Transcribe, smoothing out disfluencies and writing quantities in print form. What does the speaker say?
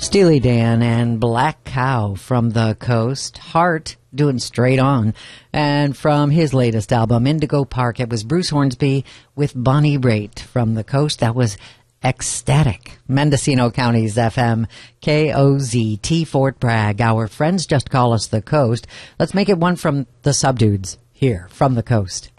Steely Dan and Black Cow from the Coast. Heart doing Straight On. And from his latest album, Indigo Park, it was Bruce Hornsby with Bonnie Raitt from the Coast. That was Ecstatic. Mendocino County's FM, KOZT, Fort Bragg. Our friends just call us the Coast. Let's make it one from the Subdudes here from the Coast.